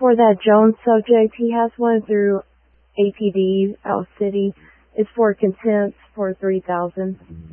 For that Jones subject, he has one through APD, Out City. It's for contempt for 3,000.